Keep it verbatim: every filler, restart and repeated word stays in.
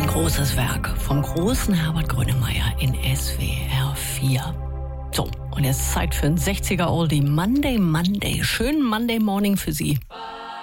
großes Werk vom großen Herbert Grönemeyer in S W R vier. So, und jetzt Zeit für ein sechziger Oldie. Monday, Monday. Schönen Monday Morning für Sie.